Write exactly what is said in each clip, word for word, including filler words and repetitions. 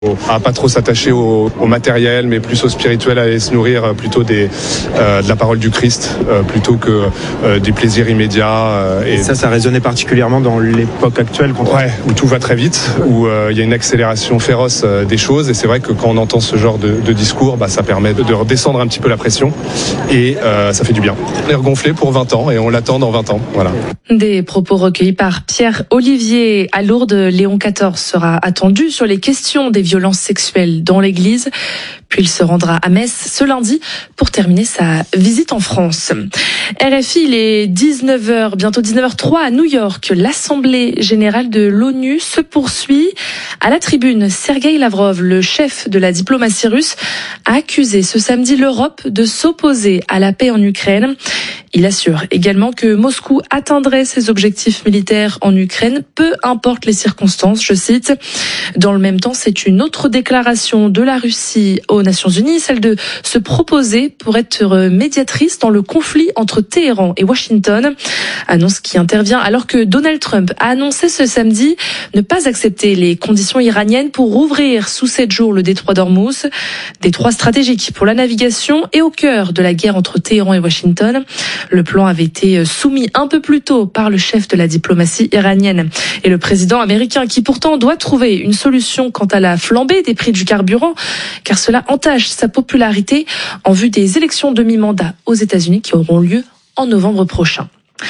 à pas trop s'attacher au, au matériel, mais plus au spirituel, à aller se nourrir plutôt des, euh, de la parole du Christ, euh, plutôt que euh, des plaisirs immédiats. Euh, et, et ça, ça résonnait particulièrement dans l'époque actuelle. Quand ouais, où tout va très vite, où il euh, y a une accélération féroce euh, des choses. Et c'est vrai que quand on entend ce genre de, de discours, bah, ça permet de, de redescendre un petit peu la pression et euh, ça fait du bien. On est regonflé pour vingt ans et on l'attend dans vingt ans. Voilà. Des propos recueillis par Pierre Olivier. À Lourdes, Léon quatorze sera attendu sur les questions des violences sexuelles dans l'église. Puis il se rendra à Metz ce lundi pour terminer sa visite en France. R F I, il est dix-neuf heures, bientôt dix-neuf heures zéro trois à New York. L'Assemblée générale de l'ONU se poursuit. À la tribune, Sergueï Lavrov, le chef de la diplomatie russe, a accusé ce samedi l'Europe de s'opposer à la paix en Ukraine. Il assure également que Moscou atteindrait ses objectifs militaires en Ukraine, peu importe les circonstances, je cite. Dans le même temps, c'est une autre déclaration de la Russie aux Nations Unies, celle de se proposer pour être médiatrice dans le conflit entre Téhéran et Washington. Annonce qui intervient alors que Donald Trump a annoncé ce samedi ne pas accepter les conditions iraniennes pour rouvrir sous sept jours le détroit d'Ormuz, détroit stratégique pour la navigation et au cœur de la guerre entre Téhéran et Washington. Le plan avait été soumis un peu plus tôt par le chef de la diplomatie iranienne et le président américain qui pourtant doit trouver une solution quant à la flambée des prix du carburant car cela entache sa popularité en vue des élections de mi-mandat aux États-Unis qui auront lieu en novembre prochain.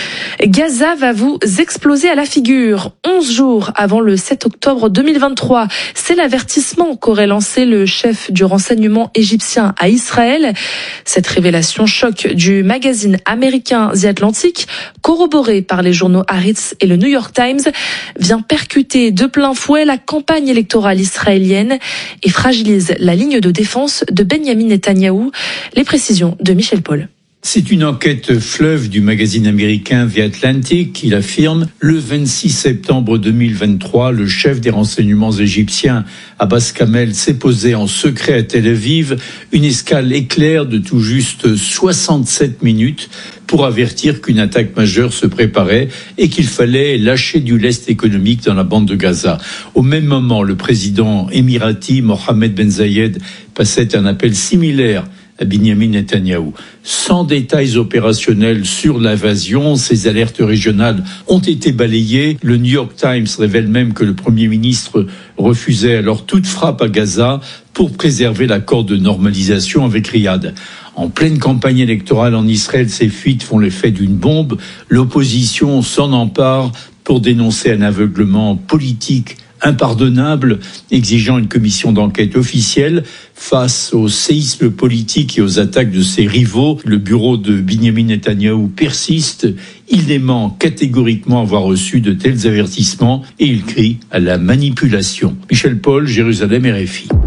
Gaza va vous exploser à la figure. onze jours avant le sept octobre deux mille vingt-trois. C'est l'avertissement qu'aurait lancé le chef du renseignement égyptien à Israël. Cette révélation choc du magazine américain The Atlantic, corroborée par les journaux Haaretz et le New York Times, vient percuter de plein fouet la campagne électorale israélienne et fragilise la ligne de défense de Benyamin Netanyahou. Les précisions de Michel Paul. C'est une enquête fleuve du magazine américain The Atlantic. Il affirme le vingt-six septembre deux mille vingt-trois, le chef des renseignements égyptiens, Abbas Kamel, s'est posé en secret à Tel Aviv, une escale éclair de tout juste soixante-sept minutes pour avertir qu'une attaque majeure se préparait et qu'il fallait lâcher du lest économique dans la bande de Gaza. Au même moment, le président émirati Mohamed Ben Zayed passait un appel similaire à Benyamin Netanyahou. Sans détails opérationnels sur l'invasion, ces alertes régionales ont été balayées. Le New York Times révèle même que le Premier ministre refusait alors toute frappe à Gaza pour préserver l'accord de normalisation avec Riyad. En pleine campagne électorale en Israël, ces fuites font l'effet d'une bombe. L'opposition s'en empare pour dénoncer un aveuglement politique impardonnable, exigeant une commission d'enquête officielle. Face au séisme politique et aux attaques de ses rivaux, le bureau de Benyamin Netanyahou persiste. Il dément catégoriquement avoir reçu de tels avertissements et il crie à la manipulation. Michel Paul, Jérusalem, R F I.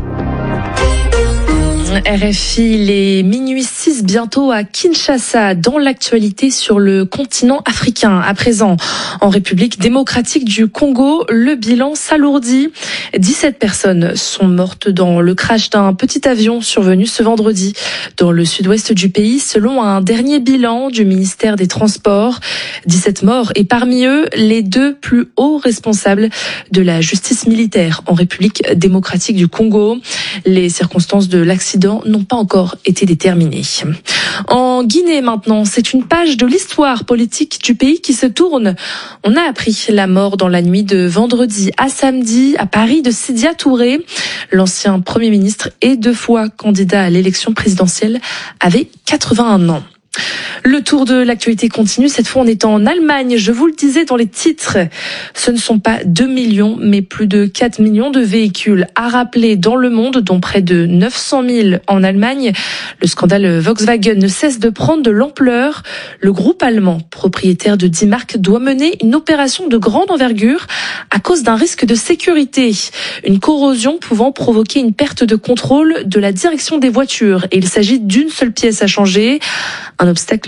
R F I, il est minuit six bientôt à Kinshasa, dans l'actualité sur le continent africain. À présent, en République démocratique du Congo, le bilan s'alourdit. dix-sept personnes sont mortes dans le crash d'un petit avion survenu ce vendredi dans le sud-ouest du pays, selon un dernier bilan du ministère des Transports. dix-sept morts et parmi eux, les deux plus hauts responsables de la justice militaire en République démocratique du Congo. Les circonstances de l'accident n'ont pas encore été déterminées. En Guinée maintenant, c'est une page de l'histoire politique du pays qui se tourne. On a appris la mort dans la nuit de vendredi à samedi à Paris de Sidya Touré. L'ancien Premier ministre et deux fois candidat à l'élection présidentielle avait quatre-vingt-un ans. Le tour de l'actualité continue. Cette fois, on est en Allemagne. Je vous le disais dans les titres. Ce ne sont pas deux millions, mais plus de quatre millions de véhicules à rappeler dans le monde, dont près de neuf cent mille en Allemagne. Le scandale Volkswagen ne cesse de prendre de l'ampleur. Le groupe allemand, propriétaire de dix marques, doit mener une opération de grande envergure à cause d'un risque de sécurité. Une corrosion pouvant provoquer une perte de contrôle de la direction des voitures. Et il s'agit d'une seule pièce à changer. Un obstacle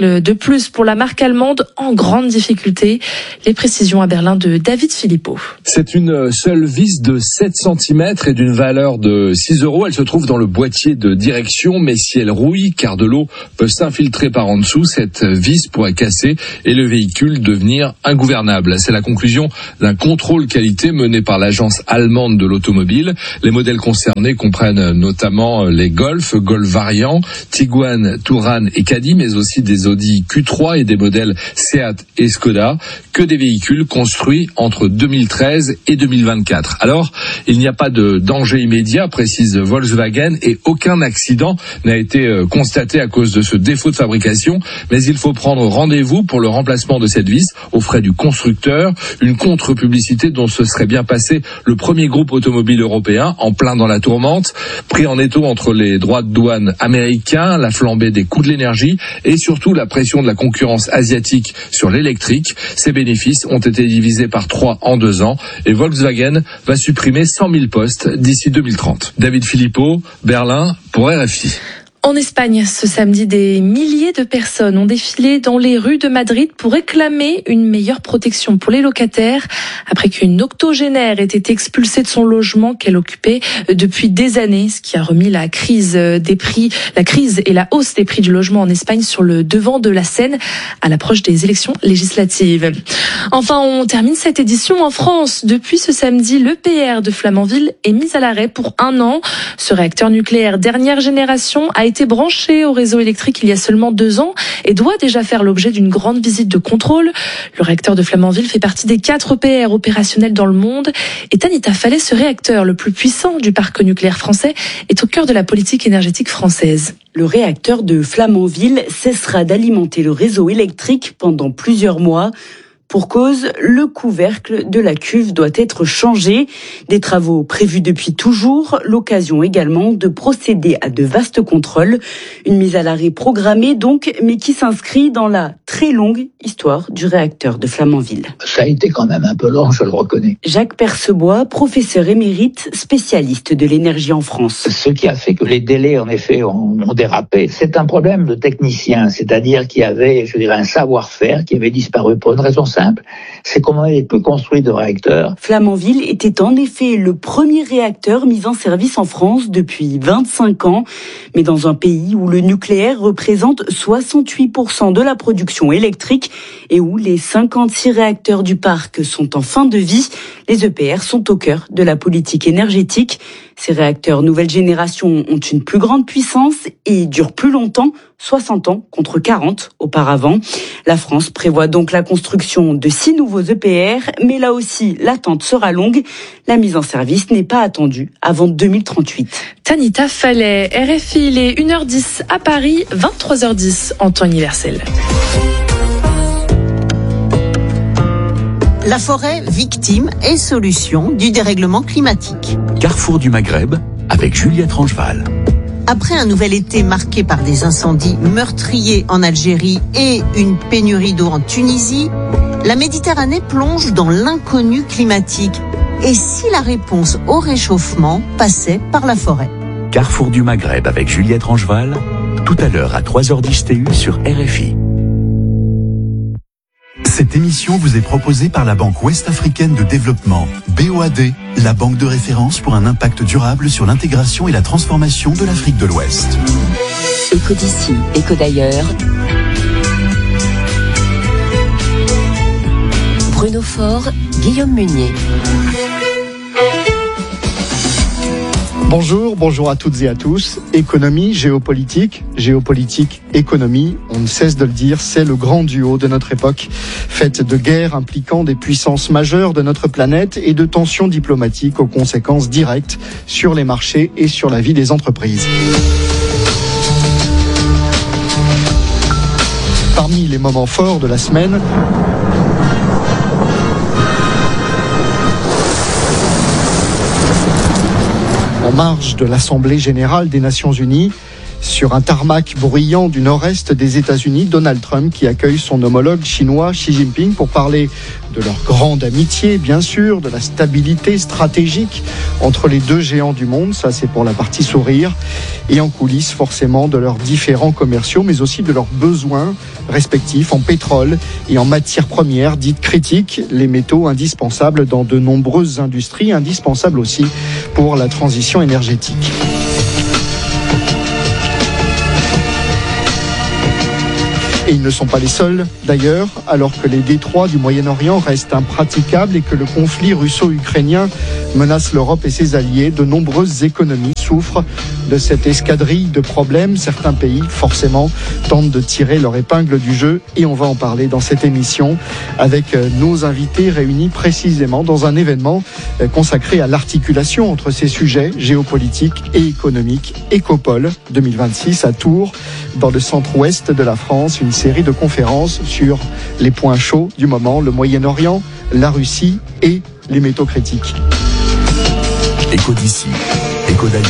véhicule de plus pour la marque allemande en grande difficulté. Les précisions à Berlin de David Philippot. C'est une seule vis de sept centimètres et d'une valeur de six euros. Elle se trouve dans le boîtier de direction, mais si elle rouille, car de l'eau peut s'infiltrer par en dessous, cette vis pourrait casser et le véhicule devenir ingouvernable. C'est la conclusion d'un contrôle qualité mené par l'agence allemande de l'automobile. Les modèles concernés comprennent notamment les Golf, Golf Variant, Tiguan, Touran et Caddy, mais aussi des Audi Q trois et des modèles Seat et Skoda, que des véhicules construits entre deux mille treize et deux mille vingt-quatre. Alors, il n'y a pas de danger immédiat, précise Volkswagen, et aucun accident n'a été constaté à cause de ce défaut de fabrication, mais il faut prendre rendez-vous pour le remplacement de cette vis aux frais du constructeur, une contre-publicité dont se serait bien passé le premier groupe automobile européen, en plein dans la tourmente, pris en étau entre les droits de douane américains, la flambée des coûts de l'énergie et surtout la pression de la concurrence asiatique sur l'électrique. Ces bénéfices ont été divisés par trois en deux ans et Volkswagen va supprimer cent mille postes d'ici deux mille trente. David Philippot, Berlin, pour R F I. En Espagne, ce samedi, des milliers de personnes ont défilé dans les rues de Madrid pour réclamer une meilleure protection pour les locataires après qu'une octogénaire ait été expulsée de son logement qu'elle occupait depuis des années, ce qui a remis la crise des prix, la crise et la hausse des prix du logement en Espagne sur le devant de la scène à l'approche des élections législatives. Enfin, on termine cette édition en France. Depuis ce samedi, l'E P R de Flamanville est mis à l'arrêt pour un an. Ce réacteur nucléaire dernière génération a été été branché au réseau électrique il y a seulement deux ans et doit déjà faire l'objet d'une grande visite de contrôle. Le réacteur de Flamanville fait partie des quatre E P R opérationnels dans le monde. Et Tanita Fallet, ce réacteur le plus puissant du parc nucléaire français, est au cœur de la politique énergétique française. Le réacteur de Flamanville cessera d'alimenter le réseau électrique pendant plusieurs mois. Pour cause, le couvercle de la cuve doit être changé. Des travaux prévus depuis toujours, l'occasion également de procéder à de vastes contrôles. Une mise à l'arrêt programmée donc, mais qui s'inscrit dans la très longue histoire du réacteur de Flamanville. Ça a été quand même un peu long, je le reconnais. Jacques Percebois, professeur émérite, spécialiste de l'énergie en France. Ce qui a fait que les délais, en effet, ont, ont dérapé, c'est un problème de technicien, c'est-à-dire qu'il y avait, je dirais, un savoir-faire qui avait disparu pour une raison simple. C'est qu'on n'avait plus construit de réacteurs. Flamanville était en effet le premier réacteur mis en service en France depuis vingt-cinq ans. Mais dans un pays où le nucléaire représente soixante-huit pour cent de la production électrique et où les cinquante-six réacteurs du parc sont en fin de vie, les E P R sont au cœur de la politique énergétique. Ces réacteurs nouvelle génération ont une plus grande puissance et durent plus longtemps, soixante ans contre quarante auparavant. La France prévoit donc la construction de six nouveaux E P R, mais là aussi, l'attente sera longue. La mise en service n'est pas attendue avant deux mille trente-huit. Tanita Fallet, R F I, il est une heure dix à Paris, vingt-trois heures dix en temps universel. La forêt, victime et solution du dérèglement climatique. Carrefour du Maghreb avec Juliette Rangeval. Après un nouvel été marqué par des incendies meurtriers en Algérie et une pénurie d'eau en Tunisie, la Méditerranée plonge dans l'inconnu climatique. Et si la réponse au réchauffement passait par la forêt ? Carrefour du Maghreb avec Juliette Rangeval, tout à l'heure à trois heures dix T U sur R F I. Cette émission vous est proposée par la Banque Ouest-Africaine de Développement, B O A D, la banque de référence pour un impact durable sur l'intégration et la transformation de l'Afrique de l'Ouest. Éco d'ici, éco d'ailleurs. Bruno Faure, Guillaume Munier. Bonjour, bonjour à toutes et à tous. Économie, géopolitique, géopolitique, économie, on ne cesse de le dire, c'est le grand duo de notre époque, faite de guerres impliquant des puissances majeures de notre planète et de tensions diplomatiques aux conséquences directes sur les marchés et sur la vie des entreprises. Parmi les moments forts de la semaine, en marge de l'Assemblée générale des Nations unies, Sur un tarmac bruyant du nord-est des États-Unis, Donald Trump qui accueille son homologue chinois Xi Jinping pour parler de leur grande amitié, bien sûr, de la stabilité stratégique entre les deux géants du monde, ça c'est pour la partie sourire, et en coulisses forcément de leurs différends commerciaux, mais aussi de leurs besoins respectifs en pétrole et en matières premières dites critiques, les métaux indispensables dans de nombreuses industries, indispensables aussi pour la transition énergétique. Et ils ne sont pas les seuls, d'ailleurs, alors que les détroits du Moyen-Orient restent impraticables et que le conflit russo-ukrainien menace l'Europe et ses alliés. De nombreuses économies souffrent de cette escadrille de problèmes. Certains pays, forcément, tentent de tirer leur épingle du jeu et on va en parler dans cette émission avec nos invités réunis précisément dans un événement consacré à l'articulation entre ces sujets géopolitiques et économiques. Ecopole deux mille vingt-six à Tours, dans le centre-ouest de la France, une série de conférences sur les points chauds du moment, le Moyen-Orient, la Russie et les métaux critiques. Écho d'ici, écho d'ailleurs.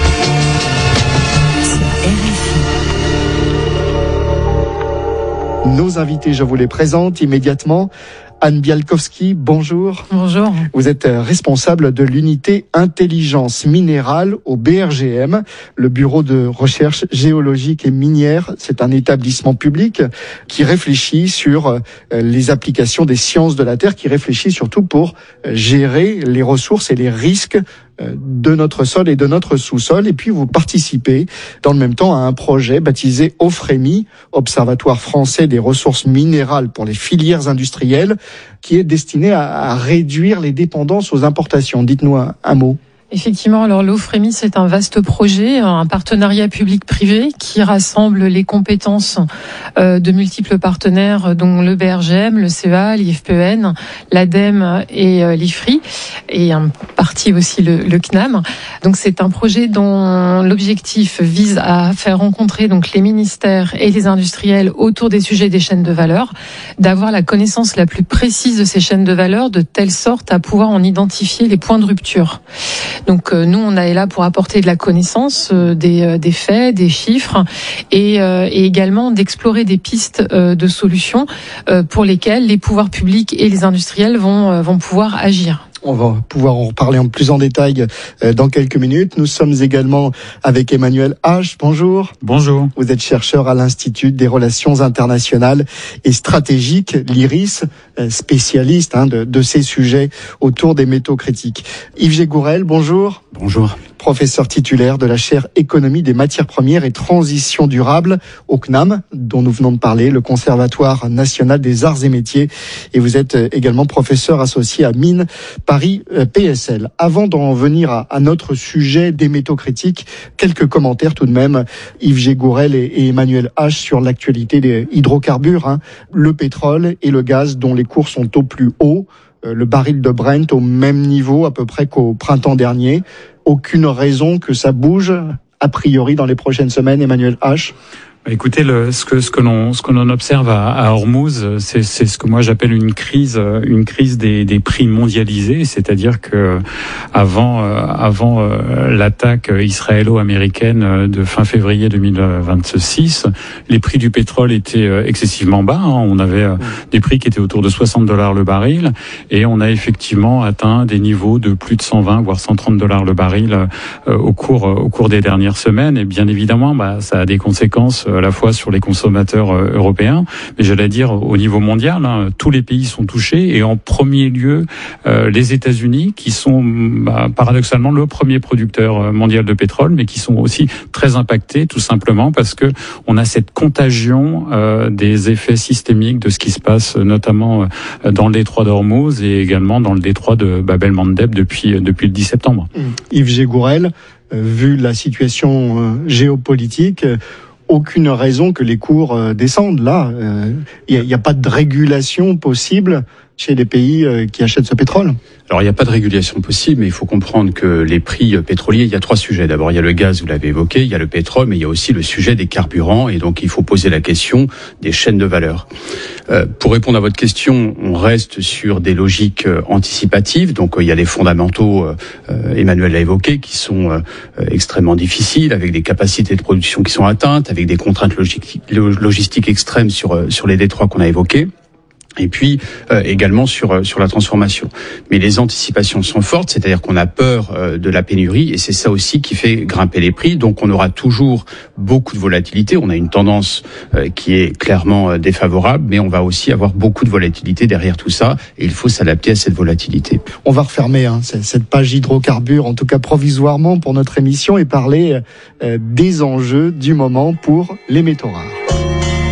Nos invités, je vous les présente immédiatement. Anne Bialkowski, bonjour. Bonjour. Vous êtes responsable de l'unité intelligence minérale au B R G M, le bureau de recherche géologique et minière. C'est un établissement public qui réfléchit sur les applications des sciences de la Terre, qui réfléchit surtout pour gérer les ressources et les risques de notre sol et de notre sous-sol. Et puis vous participez dans le même temps à un projet baptisé OFREMI, Observatoire français des ressources minérales pour les filières industrielles, qui est destiné à, à réduire les dépendances aux importations. Dites-nous un, un mot. Effectivement, alors l'OFREMI, c'est un vaste projet, un partenariat public-privé qui rassemble les compétences euh, de multiples partenaires, dont le B R G M, le C E A, l'I F P E N, l'ADEME et euh, l'I F R I, et en partie aussi le, le C N A M. Donc c'est un projet dont l'objectif vise à faire rencontrer donc les ministères et les industriels autour des sujets des chaînes de valeur, d'avoir la connaissance la plus précise de ces chaînes de valeur, de telle sorte à pouvoir en identifier les points de rupture. Donc euh, nous, on est là pour apporter de la connaissance, euh, des, euh, des faits, des chiffres, et, euh, et également d'explorer des pistes euh, de solutions euh, pour lesquelles les pouvoirs publics et les industriels vont, euh, vont pouvoir agir. On va pouvoir en reparler en plus en détail dans quelques minutes. Nous sommes également avec Emmanuel H. Bonjour. Bonjour. Vous êtes chercheur à l'Institut des Relations Internationales et Stratégiques, l'I R I S, spécialiste hein, de, de ces sujets autour des métaux critiques. Yves Gégourel, bonjour. Bonjour. Professeur titulaire de la chaire Économie des matières premières et transition durable au C N A M, dont nous venons de parler, le Conservatoire national des arts et métiers. Et vous êtes également professeur associé à Mines Paris P S L. Avant d'en venir à, à notre sujet des métaux critiques, quelques commentaires tout de même, Yves Gégourel et, et Emmanuel H. sur l'actualité des hydrocarbures, hein, le pétrole et le gaz dont les cours sont au plus haut, euh, le baril de Brent au même niveau à peu près qu'au printemps dernier. Aucune raison que ça bouge, a priori, dans les prochaines semaines, Emmanuel H. Écoutez, le, ce que ce que l'on ce que l'on observe à, à Hormuz, c'est c'est ce que moi j'appelle une crise une crise des des prix mondialisés, c'est-à-dire que avant euh, avant euh, l'attaque israélo-américaine de fin février deux mille vingt-six, les prix du pétrole étaient excessivement bas. Hein. On avait euh, des prix qui étaient autour de soixante dollars le baril, et on a effectivement atteint des niveaux de plus de cent vingt voire cent trente dollars le baril euh, au cours au cours des dernières semaines. Et bien évidemment, bah ça a des conséquences à la fois sur les consommateurs européens, mais j'allais dire au niveau mondial, hein, tous les pays sont touchés, et en premier lieu euh, les États-Unis, qui sont bah, paradoxalement le premier producteur mondial de pétrole, mais qui sont aussi très impactés, tout simplement parce que on a cette contagion euh, des effets systémiques de ce qui se passe, notamment euh, dans le détroit d'Ormuz et également dans le détroit de Bab el-Mandeb depuis depuis le dix septembre. Yves Gégourel, euh, vu la situation euh, géopolitique, euh, aucune raison que les cours descendent. Là, il euh, n'y a, a pas de régulation possible chez les pays qui achètent ce pétrole? Alors, il n'y a pas de régulation possible, mais il faut comprendre que les prix pétroliers, il y a trois sujets. D'abord, il y a le gaz, vous l'avez évoqué, il y a le pétrole, mais il y a aussi le sujet des carburants. Et donc, il faut poser la question des chaînes de valeur. Euh, pour répondre à votre question, on reste sur des logiques euh, anticipatives. Donc, euh, il y a les fondamentaux, euh, Emmanuel l'a évoqué, qui sont euh, extrêmement difficiles, avec des capacités de production qui sont atteintes, avec des contraintes logistiques, logistiques extrêmes sur, euh, sur les détroits qu'on a évoqués. Et puis euh, également sur sur la transformation. Mais les anticipations sont fortes, c'est-à-dire qu'on a peur euh, de la pénurie, et c'est ça aussi qui fait grimper les prix. Donc on aura toujours beaucoup de volatilité. On a une tendance euh, qui est clairement euh, défavorable, mais on va aussi avoir beaucoup de volatilité derrière tout ça, et il faut s'adapter à cette volatilité. On va refermer hein, cette page hydrocarbures, en tout cas provisoirement pour notre émission, et parler euh, des enjeux du moment pour les métaux rares.